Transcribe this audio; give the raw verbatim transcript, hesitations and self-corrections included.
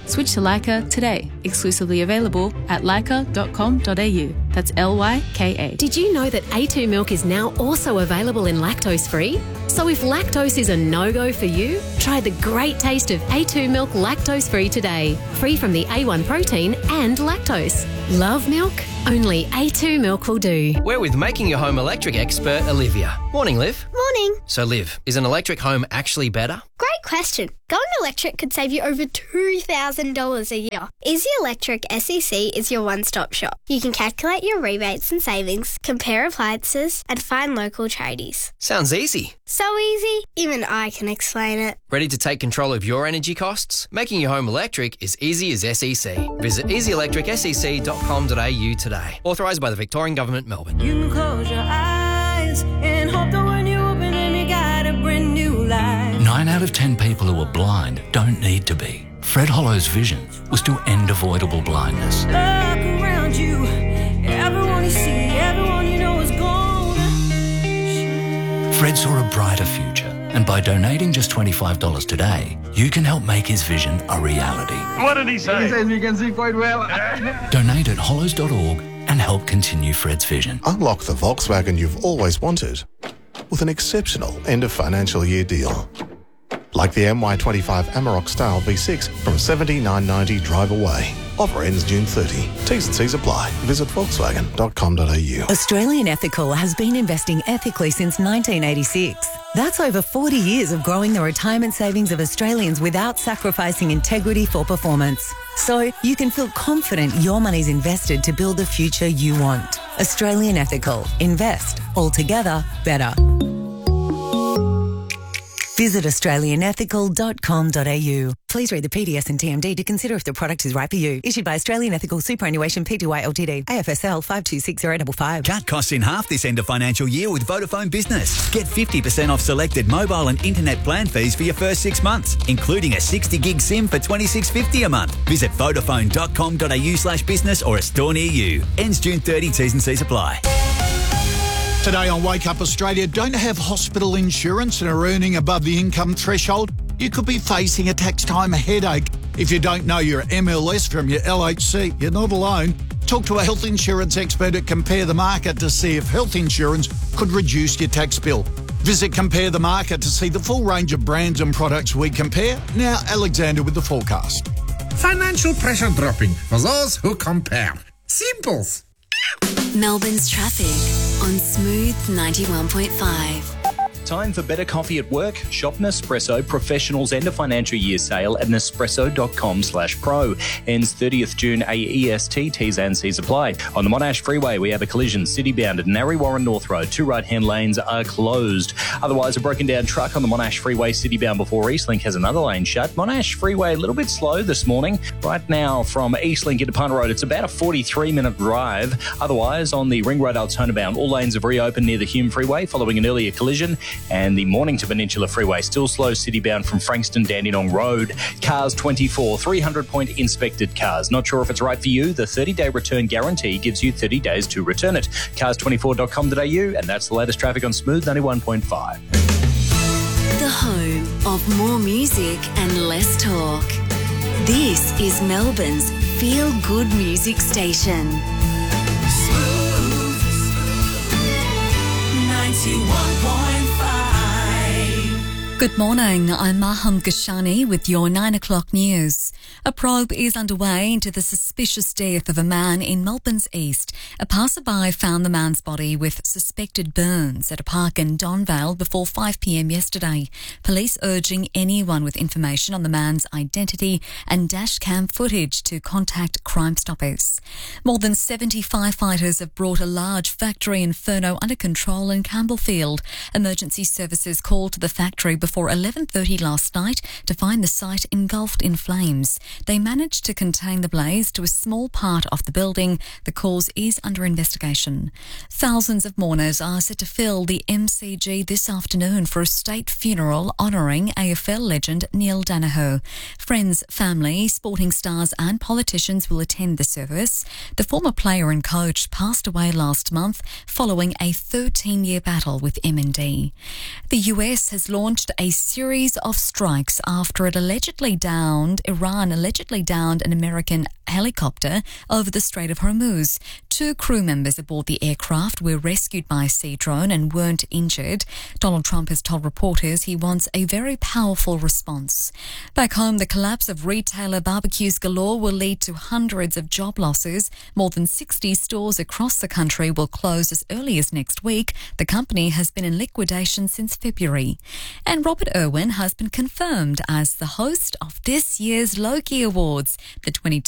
Switch to Lyca today. Exclusively available at lyca dot com dot a u. That's L Y K A. Did you know that A two milk is now also available in lactose-free? So if lactose is a no-go for you, try the great taste of A two milk lactose-free today. Free from the A one protein and lactose. Love milk? Only A two milk will do. We're with Making Your Home Electric expert Olivia. Morning, Liv. Morning. So, Liv, is an electric home actually better? Great question. Going electric could save you over two thousand dollars a year. Easy Electric S E C is your one-stop shop. You can calculate your rebates and savings, compare appliances, and find local tradies. Sounds easy. So easy, even I can explain it. Ready to take control of your energy costs? Making your home electric is easy as S E C. Visit easy electric s e c dot com dot a u today. Authorised by the Victorian Government, Melbourne. You can close your eyes and hope that when you open them, you got a brand new life. Nine out of ten people who are blind don't need to be. Fred Hollow's vision was to end avoidable blindness. Look around you, everyone you see, everyone you know is gone. Fred saw a brighter future, and by donating just twenty-five dollars today, you can help make his vision a reality. What did he say? He says we can see quite well. Donate at hollows dot org and help continue Fred's vision. Unlock the Volkswagen you've always wanted with an exceptional end of financial year deal. Like the M Y twenty-five Amarok Style V six from seventy-nine ninety drive away. Offer ends June thirtieth. T's and C's apply. Visit volkswagen dot com dot a u. Australian Ethical has been investing ethically since nineteen eighty-six. That's over forty years of growing the retirement savings of Australians without sacrificing integrity for performance. So you can feel confident your money's invested to build the future you want. Australian Ethical. Invest. Altogether better. Visit australian ethical dot com dot a u. Please read the P D S and T M D to consider if the product is right for you. Issued by Australian Ethical Superannuation Pty Ltd. A F S L five two six zero five five. Cut costs in half this end of financial year with Vodafone Business. Get fifty percent off selected mobile and internet plan fees for your first six months, including a sixty gig SIM for twenty-six fifty a month. Visit vodafone dot com dot a u slash business or a store near you. Ends June thirtieth. T's and C's apply. Today on Wake Up Australia, don't have hospital insurance and are earning above the income threshold? You could be facing a tax time headache. If you don't know your M L S from your L H C, you're not alone. Talk to a health insurance expert at Compare the Market to see if health insurance could reduce your tax bill. Visit Compare the Market to see the full range of brands and products we compare. Now, Alexander with the forecast. Financial pressure dropping for those who compare. Simples. Melbourne's traffic on Smooth ninety-one point five. Time for better coffee at work? Shop Nespresso Professionals End of Financial Year Sale at nespresso dot com slash pro. Ends thirtieth June A E S T. T's and C's apply. On the Monash Freeway, we have a collision city-bound at Narre Warren North Road. Two right-hand lanes are closed. Otherwise, a broken-down truck on the Monash Freeway city-bound before Eastlink has another lane shut. Monash Freeway a little bit slow this morning. Right now, from Eastlink into Punt Road, it's about a forty-three minute drive. Otherwise, on the Ring Road Altona bound, all lanes have reopened near the Hume Freeway following an earlier collision. And the Mornington Peninsula Freeway still slow city-bound from Frankston Dandenong Road. Cars twenty-four, three hundred point inspected cars. Not sure if it's right for you? The thirty day return guarantee gives you thirty days to return it. cars twenty-four dot com dot a u, and that's the latest traffic on Smooth ninety-one point five. The home of more music and less talk. This is Melbourne's feel-good music station. Smooth ninety-one point five. Good morning, I'm Maham Gashani with your nine o'clock news. A probe is underway into the suspicious death of a man in Melbourne's East. A passerby found the man's body with suspected burns at a park in Donvale before five p m yesterday. Police urging anyone with information on the man's identity and dashcam footage to contact Crime Stoppers. More than seventy firefighters have brought a large factory inferno under control in Campbellfield. Emergency services called to the factory before eleven thirty last night to find the site engulfed in flames. They managed to contain the blaze to a small part of the building. The cause is under investigation. Thousands of mourners are set to fill the M C G this afternoon for a state funeral honouring A F L legend Neil Danaher. Friends, family, sporting stars and politicians will attend the service. The former player and coach passed away last month following a thirteen year battle with M N D. The U S has launched a series of strikes after it allegedly downed Iran Iran allegedly downed an American helicopter over the Strait of Hormuz. Two crew members aboard the aircraft were rescued by sea drone and weren't injured. Donald Trump has told reporters he wants a very powerful response. Back home, the collapse of retailer Barbecues Galore will lead to hundreds of job losses. More than sixty stores across the country will close as early as next week. The company has been in liquidation since February. And Robert Irwin has been confirmed as the host of this year's Logie Awards. The twenty